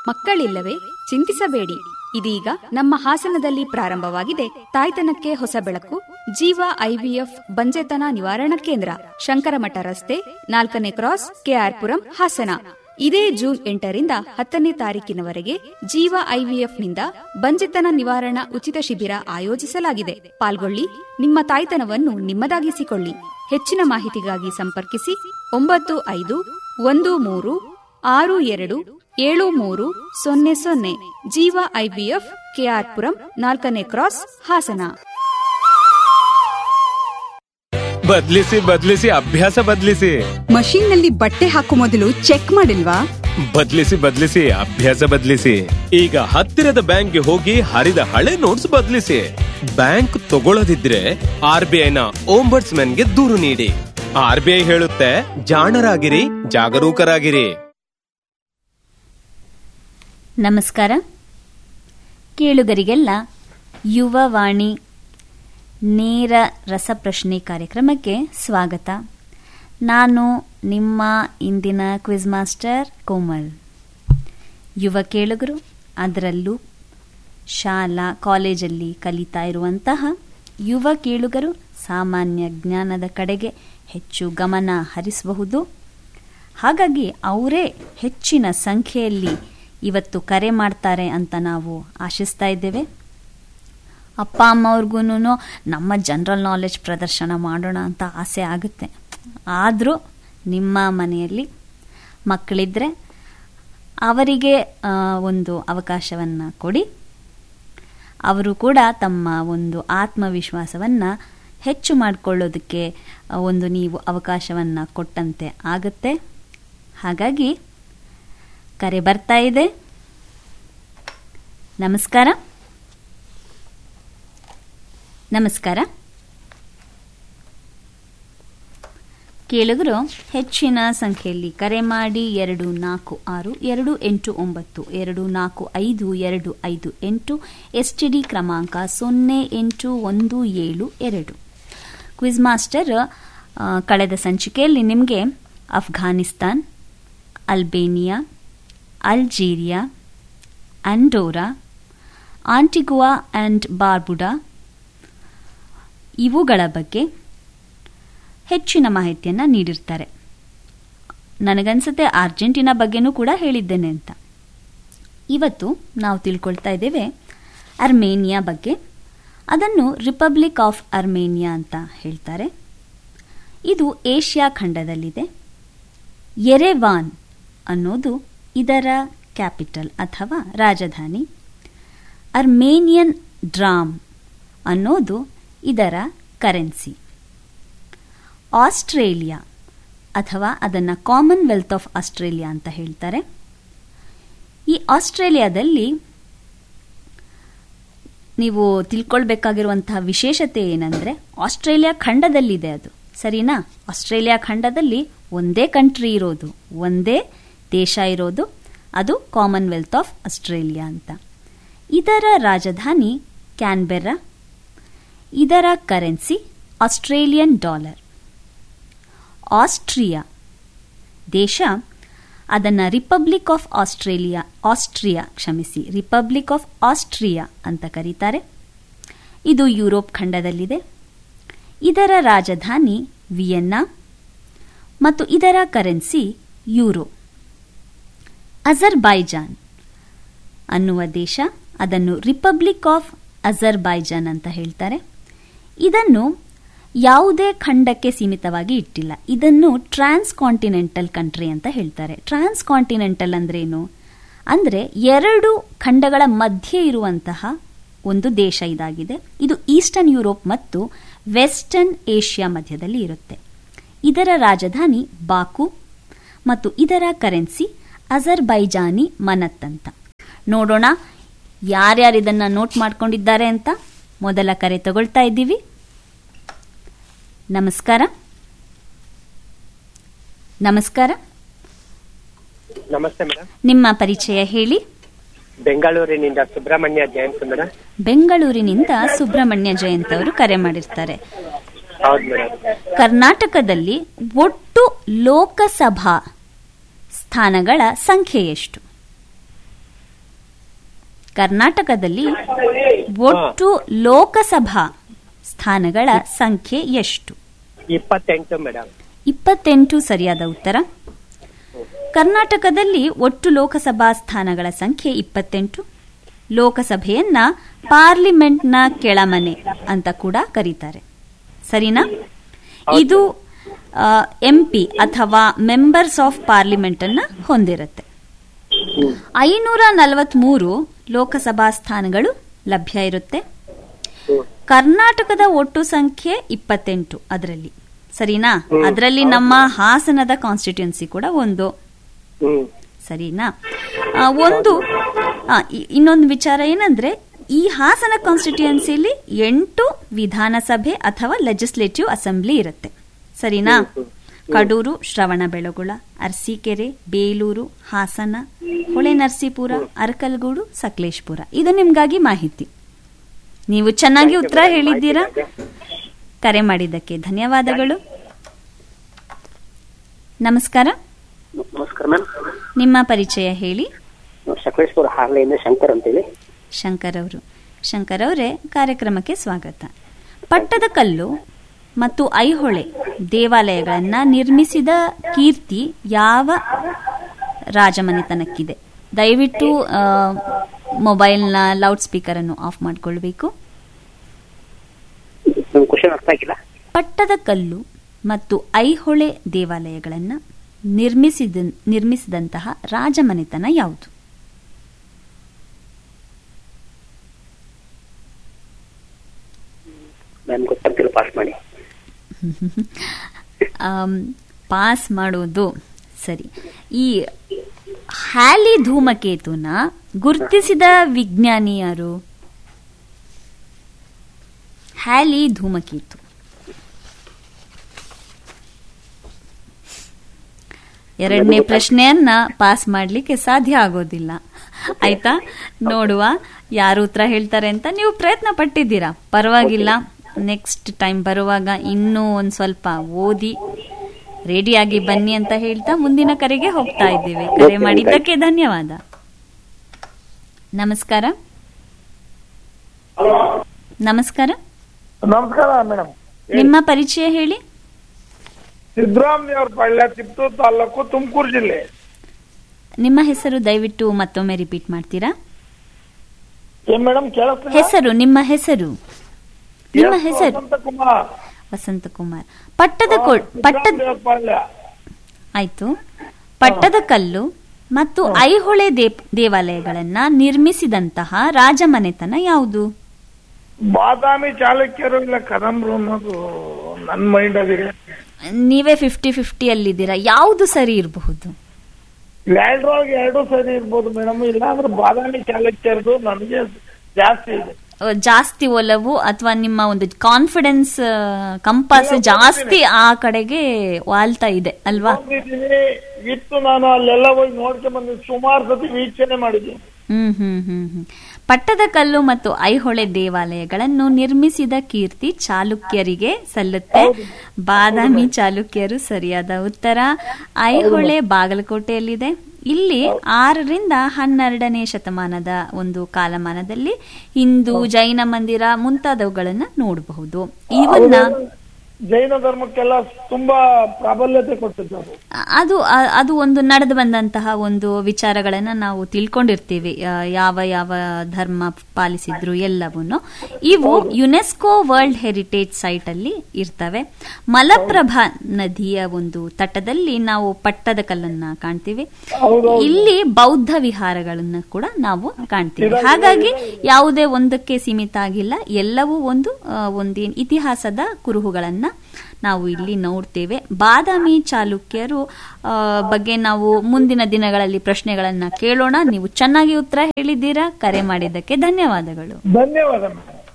ಮಕ್ಕಳಿಲ್ಲವೇ? ಚಿಂತಿಸಬೇಡಿ. ಇದೀಗ ನಮ್ಮ ಹಾಸನದಲ್ಲಿ ಪ್ರಾರಂಭವಾಗಿದೆ ತಾಯ್ತನಕ್ಕೆ ಹೊಸ ಬೆಳಕು ಜೀವ ಐವಿಎಫ್ ಬಂಜೆತನ ನಿವಾರಣಾ ಕೇಂದ್ರ, ಶಂಕರಮಠ ರಸ್ತೆ, 4ನೇ ಕ್ರಾಸ್, ಕೆಆರ್ಪುರಂ, ಹಾಸನ. ಇದೇ ಜೂನ್ 8ರಿಂದ 10ನೇ ತಾರೀಕಿನವರೆಗೆ ಜೀವ ಐವಿಎಫ್ನಿಂದ ಬಂಜೆತನ ನಿವಾರಣಾ ಉಚಿತ ಶಿಬಿರ ಆಯೋಜಿಸಲಾಗಿದೆ. ಪಾಲ್ಗೊಳ್ಳಿ, ನಿಮ್ಮ ತಾಯ್ತನವನ್ನು ನಿಮ್ಮದಾಗಿಸಿಕೊಳ್ಳಿ. ಹೆಚ್ಚಿನ ಮಾಹಿತಿಗಾಗಿ ಸಂಪರ್ಕಿಸಿ 9513662730. ಜೀವ ಐವಿಎಫ್, ಕೆಆರ್ಪುರಂ, 4ನೇ ಕ್ರಾಸ್, ಹಾಸನ. ಬದಲಿಸಿ ಅಭ್ಯಾಸ ಬದಲಿಸಿ. ಮಷೀನ್ ನಲ್ಲಿ ಬಟ್ಟೆ ಹಾಕೋ ಮೊದಲು ಚೆಕ್ ಮಾಡಿಲ್ವಾ? ಬದಲಿಸಿ ಅಭ್ಯಾಸ ಬದಲಿಸಿ. ಈಗ ಹತ್ತಿರದ ಬ್ಯಾಂಕ್ಗೆ ಹೋಗಿ ಹರಿದ ಹಳೆ ನೋಟ್ಸ್ ಬದಲಿಸಿ. ಬ್ಯಾಂಕ್ ತಗೊಳ್ಳದಿದ್ರೆ RBIನ ಓಂಬರ್ಟ್ಸ್ಮನ್ಗೆ ದೂರು ನೀಡಿ. RBI ಹೇಳುತ್ತೆ, ಜಾಣರಾಗಿರಿ, ಜಾಗರೂಕರಾಗಿರಿ. ನಮಸ್ಕಾರ ಕೇಳುಗರಿಗೆಲ್ಲ ಯುವವಾಣಿ ನೇರ ರಸಪ್ರಶ್ನೆ ಕಾರ್ಯಕ್ರಮಕ್ಕೆ ಸ್ವಾಗತ. ನಾನು ನಿಮ್ಮ ಇಂದಿನ ಕ್ವಿಜ್ ಮಾಸ್ಟರ್ ಕೋಮಲ್. ಯುವ ಕೇಳುಗರು, ಅದರಲ್ಲೂ ಶಾಲಾ ಕಾಲೇಜಲ್ಲಿ ಕಲಿತಾ ಇರುವಂತಹ ಯುವ ಕೇಳುಗರು ಸಾಮಾನ್ಯ ಜ್ಞಾನದ ಕಡೆಗೆ ಹೆಚ್ಚು ಗಮನ ಹರಿಸಬಹುದು. ಹಾಗಾಗಿ ಅವರೇ ಹೆಚ್ಚಿನ ಸಂಖ್ಯೆಯಲ್ಲಿ ಇವತ್ತು ಕರೆ ಮಾಡ್ತಾರೆ ಅಂತ ನಾವು ಆಶಿಸ್ತಾ ಇದ್ದೇವೆ. ಅಪ್ಪ ಅಮ್ಮ ಅವ್ರಿಗೂ ನಮ್ಮ ಜನರಲ್ ನಾಲೆಡ್ಜ್ ಪ್ರದರ್ಶನ ಮಾಡೋಣ ಅಂತ ಆಸೆ ಆಗುತ್ತೆ. ಆದರೂ ನಿಮ್ಮ ಮನೆಯಲ್ಲಿ ಮಕ್ಕಳಿದ್ರೆ ಅವರಿಗೆ ಒಂದು ಅವಕಾಶವನ್ನು ಕೊಡಿ. ಅವರು ಕೂಡ ತಮ್ಮ ಒಂದು ಆತ್ಮವಿಶ್ವಾಸವನ್ನು ಹೆಚ್ಚು ಮಾಡಿಕೊಳ್ಳೋದಕ್ಕೆ ಒಂದು ನೀವು ಅವಕಾಶವನ್ನು ಕೊಟ್ಟಂತೆ ಆಗುತ್ತೆ. ಹಾಗಾಗಿ ಕರೆ ಬರ್ತಾ ಇದೆ. ನಮಸ್ಕಾರ. ಕೇಳುಗರು ಹೆಚ್ಚಿನ ಸಂಖ್ಯೆಯಲ್ಲಿ ಕರೆ ಮಾಡಿ 246289245228 STD ಕ್ರಮಾಂಕ 08172. ಕ್ವಿಜ್ ಮಾಸ್ಟರ್ ಕಳೆದ ಸಂಚಿಕೆಯಲ್ಲಿ ನಿಮಗೆ Afghanistan, Albania, Algeria, ಅಂಡೋರಾ, Antigua and Barbuda ಇವುಗಳ ಬಗ್ಗೆ ಹೆಚ್ಚಿನ ಮಾಹಿತಿಯನ್ನು ನೀಡಿರ್ತಾರೆ. ನನಗನ್ಸುತ್ತೆ ಅರ್ಜೆಂಟೀನಾ ಬಗ್ಗೆನೂ ಕೂಡ ಹೇಳಿದ್ದೇನೆ ಅಂತ. ಇವತ್ತು ನಾವು ತಿಳ್ಕೊಳ್ತಾ ಇದ್ದೇವೆ ಅರ್ಮೇನಿಯಾ ಬಗ್ಗೆ. ಅದನ್ನು ರಿಪಬ್ಲಿಕ್ ಆಫ್ ಅರ್ಮೇನಿಯಾ ಅಂತ ಹೇಳ್ತಾರೆ. ಇದು ಏಷ್ಯಾ ಖಂಡದಲ್ಲಿದೆ. ಯೆರೆವಾನ್ ಅನ್ನೋದು ಇದರ ಕ್ಯಾಪಿಟಲ್ ಅಥವಾ ರಾಜಧಾನಿ. ಅರ್ಮೇನಿಯನ್ ಡ್ರಾಮ್ ಅನ್ನೋದು ಇದರ ಕರೆನ್ಸಿ. ಆಸ್ಟ್ರೇಲಿಯಾ ಅಥವಾ ಅದನ್ನು ಕಾಮನ್ವೆಲ್ತ್ ಆಫ್ ಆಸ್ಟ್ರೇಲಿಯಾ ಅಂತ ಹೇಳ್ತಾರೆ. ಈ ಆಸ್ಟ್ರೇಲಿಯಾದಲ್ಲಿ ನೀವು ತಿಳ್ಕೊಳ್ಬೇಕಾಗಿರುವಂತಹ ವಿಶೇಷತೆ ಏನಂದರೆ, ಆಸ್ಟ್ರೇಲಿಯಾ ಖಂಡದಲ್ಲಿದೆ ಅದು, ಸರಿನಾ? ಆಸ್ಟ್ರೇಲಿಯಾ ಖಂಡದಲ್ಲಿ ಒಂದೇ ಕಂಟ್ರಿ ಇರೋದು, ಒಂದೇ ದೇಶ ಇರೋದು, ಅದು ಕಾಮನ್ವೆಲ್ತ್ ಆಫ್ ಆಸ್ಟ್ರೇಲಿಯಾ ಅಂತ. ಇದರ ರಾಜಧಾನಿ ಕ್ಯಾನ್ಬೆರ್ರಾ. ಇದರ ಕರೆನ್ಸಿ ಆಸ್ಟ್ರೇಲಿಯನ್ ಡಾಲರ್. ಆಸ್ಟ್ರಿಯಾ ದೇಶ ಅದನ್ನು ರಿಪಬ್ಲಿಕ್ ಆಫ್ ಆಸ್ಟ್ರಿಯಾ ಅಂತ ಕರೀತಾರೆ. ಇದು ಯುರೋಪ್ ಖಂಡದಲ್ಲಿದೆ. ಇದರ ರಾಜಧಾನಿ ವಿಯೆನ್ನಾ ಮತ್ತು ಇದರ ಕರೆನ್ಸಿ ಯೂರೋ. ಅಜರ್ಬೈಜಾನ್ ಅನ್ನುವ ದೇಶ, ಅದನ್ನು ರಿಪಬ್ಲಿಕ್ ಆಫ್ ಅಜರ್ಬೈಜಾನ್ ಅಂತ ಹೇಳ್ತಾರೆ. ಇದನ್ನು ಯಾವುದೇ ಖಂಡಕ್ಕೆ ಸೀಮಿತವಾಗಿ ಇಟ್ಟಿಲ್ಲ. ಇದನ್ನು ಟ್ರಾನ್ಸ್ ಕಾಂಟಿನೆಂಟಲ್ ಕಂಟ್ರಿ ಅಂತ ಹೇಳ್ತಾರೆ. ಟ್ರಾನ್ಸ್ ಕಾಂಟಿನೆಂಟಲ್ ಅಂದ್ರೇನು ಅಂದರೆ, ಎರಡು ಖಂಡಗಳ ಮಧ್ಯೆ ಇರುವಂತಹ ಒಂದು ದೇಶ ಇದಾಗಿದೆ. ಇದು ಈಸ್ಟರ್ನ್ ಯುರೋಪ್ ಮತ್ತು ವೆಸ್ಟರ್ನ್ ಏಷ್ಯಾ ಮಧ್ಯದಲ್ಲಿ ಇರುತ್ತೆ. ಇದರ ರಾಜಧಾನಿ ಬಾಕು ಮತ್ತು ಇದರ ಕರೆನ್ಸಿ ಅಜರ್ಬೈಜಾನಿ ಮನತ್ ಅಂತ. ನೋಡೋಣ ಯಾರ್ಯಾರು ಇದನ್ನ ನೋಟ್ ಮಾಡ್ಕೊಂಡಿದ್ದಾರೆ ಅಂತ. ಮೊದಲ ಕರೆ ತಗೊಳ್ತಾ ಇದ್ದೀವಿ. ನಮಸ್ಕಾರ. ನಮಸ್ತೆ ಮೇಡಮ್. ನಿಮ್ಮ ಪರಿಚಯ ಹೇಳಿ. ಬೆಂಗಳೂರಿನಿಂದ ಸುಬ್ರಹ್ಮಣ್ಯ ಜಯಂತ್ ಮೇಡಮ್. ಬೆಂಗಳೂರಿನಿಂದ ಸುಬ್ರಹ್ಮಣ್ಯ ಜಯಂತ್ ಅವರು ಕರೆ ಮಾಡಿರ್ತಾರೆ. ಹೌದು ಮೇಡಮ್. ಕರ್ನಾಟಕದಲ್ಲಿ ಒಟ್ಟು ಲೋಕಸಭಾ ಸ್ಥಾನಗಳ ಸಂಖ್ಯೆ ಎಷ್ಟು? ಕರ್ನಾಟಕದಲ್ಲಿ ಒಟ್ಟು ಲೋಕಸಭಾ ಸ್ಥಾನಗಳ ಸಂಖ್ಯೆ ಎಷ್ಟು? 28 ಮೇಡಮ್. 28 ಸರಿಯಾದ ಉತ್ತರ. ಕರ್ನಾಟಕದಲ್ಲಿ ಒಟ್ಟು ಲೋಕಸಭಾ ಸ್ಥಾನಗಳ ಸಂಖ್ಯೆ 28. ಲೋಕಸಭೆಯನ್ನ ಪಾರ್ಲಿಮೆಂಟ್ನ ಕೆಳಮನೆ ಅಂತ ಕೂಡ ಕರೀತಾರೆ. ಸರಿನಾ? ಇದು MP ಅಥವಾ ಮೆಂಬರ್ಸ್ ಆಫ್ ಪಾರ್ಲಿಮೆಂಟ್ ಅನ್ನ ಹೊಂದಿರುತ್ತೆ. 543 ಲೋಕಸಭಾ ಸ್ಥಾನಗಳು ಲಭ್ಯ ಇರುತ್ತೆ. ಕರ್ನಾಟಕದ ಒಟ್ಟು ಸಂಖ್ಯೆ 28 ಅದರಲ್ಲಿ. ಸರಿನಾ? ಅದರಲ್ಲಿ ನಮ್ಮ ಹಾಸನದ ಕಾನ್ಸ್ಟಿಟ್ಯೂನ್ಸಿ ಕೂಡ ಒಂದು. ಸರಿನಾ? ಇನ್ನೊಂದು ವಿಚಾರ ಏನಂದ್ರೆ, ಈ ಹಾಸನ ಕಾನ್ಸ್ಟಿಟ್ಯೂನ್ಸಿಲಿ 8 ವಿಧಾನಸಭೆ ಅಥವಾ ಲೆಜಿಸ್ಲೇಟಿವ್ ಅಸೆಂಬ್ಲಿ ಇರುತ್ತೆ. ಸರಿನಾ? ಕಡೂರು, ಶ್ರವಣಬೆಳಗೊಳ, ಅರಸೀಕೆರೆ, ಬೇಲೂರು, ಹಾಸನ, ಹೊಳೆನರಸೀಪುರ, ಅರಕಲಗೂಡು, ಸಕಲೇಶಪುರ. ಇದು ನಿಮ್ಗಾಗಿ ಮಾಹಿತಿ. ನೀವು ಚೆನ್ನಾಗಿ ಉತ್ತರ ಹೇಳಿದ್ದೀರಾ. ಕರೆ ಮಾಡಿದ್ದಕ್ಕೆ ಧನ್ಯವಾದಗಳು. ನಮಸ್ಕಾರ. ನಮಸ್ಕಾರ ಮ್ಯಾಮ್. ನಿಮ್ಮ ಪರಿಚಯ ಹೇಳಿ. ಸಕಲೇಶಪುರ ಹಾರ್ಲೆಯಿಂದ ಶಂಕರ್ ಅಂತೇಳಿ. ಶಂಕರ್ ಅವರೇ, ಕಾರ್ಯಕ್ರಮಕ್ಕೆ ಸ್ವಾಗತ. ಪಟ್ಟದಕಲ್ಲು ಮತ್ತು ಐಹೊಳೆ ದೇವಾಲಯಗಳನ್ನ ನಿರ್ಮಿಸಿದ ಕೀರ್ತಿ ಯಾವ ರಾಜಮನೆತನಕ್ಕಿದೆ? ದಯವಿಟ್ಟು ಮೊಬೈಲ್ನ ಲೌಡ್ ಸ್ಪೀಕರ್ ಅನ್ನು ಆಫ್ ಮಾಡಿಕೊಳ್ಬೇಕು. ಪಟ್ಟದಕಲ್ಲು ಮತ್ತು ಐಹೊಳೆ ದೇವಾಲಯಗಳನ್ನ ನಿರ್ಮಿಸಿದಂತಹ ರಾಜಮನೆತನ ಯಾವುದು? ಪಾಸ್ ಮಾಡೋದು ಸರಿ. ಈ ಹ್ಯಾಲಿ ಧೂಮಕೇತುನ ಗುರುತಿಸಿದ ವಿಜ್ಞಾನಿ ಯಾರು? ಹ್ಯಾಲಿ ಧೂಮಕೇತು. ಎರಡನೇ ಪ್ರಶ್ನೆಯನ್ನ ಪಾಸ್ ಮಾಡ್ಲಿಕ್ಕೆ ಸಾಧ್ಯ ಆಗೋದಿಲ್ಲ. ಆಯ್ತಾ? ನೋಡುವ ಯಾರು ಉತ್ತರ ಹೇಳ್ತಾರೆ ಅಂತ. ನೀವು ಪ್ರಯತ್ನ ಪಟ್ಟಿದ್ದೀರಾ, ಪರವಾಗಿಲ್ಲ. ನೆಕ್ಸ್ಟ್ ಟೈಮ್ ಬರುವಾಗ ಇನ್ನೂ ಒಂದ್ ಸ್ವಲ್ಪ ಓದಿ ರೆಡಿಯಾಗಿ ಬನ್ನಿ ಅಂತ ಹೇಳ್ತಾ ಮುಂದಿನ ಕರೆಗೆ ಹೋಗ್ತಾ ಇದ್ದೇವೆ. ಕರೆ ಮಾಡಿದ್ದಕ್ಕೆ ಧನ್ಯವಾದ. ನಮಸ್ಕಾರ. ನಮಸ್ಕಾರ ಮೇಡಮ್. ನಿಮ್ಮ ಪರಿಚಯ ಹೇಳಿ. ಸಿದ್ದರಾಮಯ್ಯ ಪಳ್ಳ, ತಿಪ್ಟೂರು ತಾಲೂಕು, ತುಮಕೂರು ಜಿಲ್ಲೆ. ನಿಮ್ಮ ಹೆಸರು ದಯವಿಟ್ಟು ಮತ್ತೊಮ್ಮೆ ರಿಪೀಟ್ ಮಾಡ್ತೀರಾ? ಮೇಡಮ್ ಹೆಸರು, ನಿಮ್ಮ ಹೆಸರು? ನಿಮ್ಮ ಹೆಸರು ವಸಂತಕುಮಾರ್. ಆಯ್ತು. ಪಟ್ಟದಕಲ್ಲು ಮತ್ತು ಐಹೊಳೆ ದೇವಾಲಯಗಳನ್ನ ನಿರ್ಮಿಸಿದಂತಹ ರಾಜಮನೆತನ ಯಾವುದು? ಬಾದಾಮಿ ಚಾಲುಕ್ಯರು ಇಲ್ಲ ಕದಂಬರು ಅನ್ನೋದು ನನ್ನ ಮೈಂಡ್ ಅದಿದೆ. ನೀವೇ 50-50 ಅಲ್ಲಿದ್ದೀರಾ. ಯಾವುದು ಸರಿ ಇರಬಹುದು? ಎರಡರೊಳಗೆ ಎರಡು ಸರಿ ಇರ್ಬೋದು ಮೇಡಮ್. ಇಲ್ಲ ಅಂದ್ರೆ ಬಾದಾಮಿ ಚಾಲುಕ್ಯರದು ನನಗೆ ಜಾಸ್ತಿ ಇದೆ. ಜಾಸ್ತಿ ಒಲವು ಅಥವಾ ನಿಮ್ಮ ಒಂದು ಕಾನ್ಫಿಡೆನ್ಸ್ ಕಂಪಾಸ್ ಜಾಸ್ತಿ ಆ ಕಡೆಗೆ ವಾಲ್ತಾ ಇದೆ ಅಲ್ವಾ? ಇತ್ತು, ನಾನು ಅಲ್ಲೆಲ್ಲ ಹೋಗಿ ನೋಡ್ಕೊಂಡ್ ಬಂದಿದ್ದೆ, ಸುಮಾರು ಸತಿ ವೀಕ್ಷಣೆ ಮಾಡಿದ್ದೀನಿ. ಪಟ್ಟದಕಲ್ಲು ಮತ್ತು ಐಹೊಳೆ ದೇವಾಲಯಗಳನ್ನು ನಿರ್ಮಿಸಿದ ಕೀರ್ತಿ ಚಾಲುಕ್ಯರಿಗೆ ಸಲ್ಲುತ್ತೆ. ಬಾದಾಮಿ ಚಾಲುಕ್ಯರು ಸರಿಯಾದ ಉತ್ತರ. ಐಹೊಳೆ ಬಾಗಲಕೋಟೆಯಲ್ಲಿದೆ. ಇಲ್ಲಿ 6ರಿಂದ 12ನೇ ಶತಮಾನದ ಒಂದು ಕಾಲಮಾನದಲ್ಲಿ ಹಿಂದೂ, ಜೈನ ಮಂದಿರ ಮುಂತಾದವುಗಳನ್ನ ನೋಡಬಹುದು. ಇವನ್ನ ಜೈನ ಧರ್ಮಕ್ಕೆಲ್ಲ ತುಂಬಾ ಪ್ರಾಬಲ್ಯತೆ ಕೊಟ್ಟಿದ್ದಾರೆ. ಅದು ಒಂದು ನಡೆದು ಬಂದಂತಹ ಒಂದು ವಿಚಾರಗಳನ್ನ ನಾವು ತಿಳ್ಕೊಂಡಿರ್ತೀವಿ, ಯಾವ ಯಾವ ಧರ್ಮ ಪಾಲಿಸಿದ್ರು ಎಲ್ಲವನ್ನೂ. ಇವು ಯುನೆಸ್ಕೋ ವರ್ಲ್ಡ್ ಹೆರಿಟೇಜ್ ಸೈಟ್ ಅಲ್ಲಿ ಇರ್ತವೆ. ಮಲಪ್ರಭಾ ನದಿಯ ಒಂದು ತಟದಲ್ಲಿ ನಾವು ಪಟ್ಟದಕಲ್ಲನ್ನ ಕಾಣ್ತೀವಿ. ಇಲ್ಲಿ ಬೌದ್ಧ ವಿಹಾರಗಳನ್ನ ಕೂಡ ನಾವು ಕಾಣ್ತೀವಿ. ಹಾಗಾಗಿ ಯಾವುದೇ ಒಂದಕ್ಕೆ ಸೀಮಿತ ಆಗಿಲ್ಲ, ಎಲ್ಲವೂ ಒಂದು ಇತಿಹಾಸದ ಕುರುಹುಗಳನ್ನ ನಾವು ಇಲ್ಲಿ ನೋಡ್ತೇವೆ. ಬಾದಾಮಿ ಚಾಲುಕ್ಯರು ಬಗ್ಗೆ ನಾವು ಮುಂದಿನ ದಿನಗಳಲ್ಲಿ ಪ್ರಶ್ನೆಗಳನ್ನ ಕೇಳೋಣ. ನೀವು ಚೆನ್ನಾಗಿ ಉತ್ತರ ಹೇಳಿದ್ದೀರಾ. ಕರೆ ಮಾಡಿದ್ದಕ್ಕೆ ಧನ್ಯವಾದಗಳು. ಧನ್ಯವಾದ.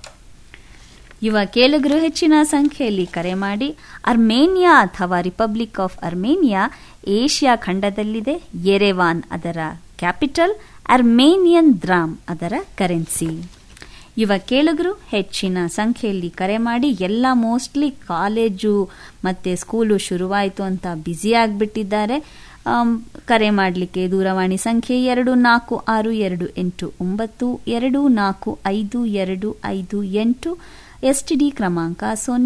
ಯುವ ಕೇಳುಗರು ಹೆಚ್ಚಿನ ಸಂಖ್ಯೆಯಲ್ಲಿ ಕರೆ ಮಾಡಿ. ಅರ್ಮೇನಿಯಾ ಅಥವಾ ರಿಪಬ್ಲಿಕ್ ಆಫ್ ಅರ್ಮೇನಿಯಾ ಏಷ್ಯಾ ಖಂಡದಲ್ಲಿದೆ. ಯೆರೆವಾನ್ ಅದರ ಕ್ಯಾಪಿಟಲ್, ಅರ್ಮೇನಿಯನ್ ದ್ರಾಮ್ ಅದರ ಕರೆನ್ಸಿ. ಯುವ ಕೇಳುಗರು ಹೆಚ್ಚಿನ ಸಂಖ್ಯೆಯಲ್ಲಿ ಕರೆ ಮಾಡಿ. ಎಲ್ಲ ಮೋಸ್ಟ್ಲಿ ಕಾಲೇಜು ಮತ್ತೆ ಸ್ಕೂಲು ಶುರುವಾಯಿತು ಅಂತ ಬ್ಯುಸಿ ಆಗಿಬಿಟ್ಟಿದ್ದಾರೆ. ಕರೆ ಮಾಡಲಿಕ್ಕೆ ದೂರವಾಣಿ ಸಂಖ್ಯೆ 246824524528, STD ಕ್ರಮಾಂಕ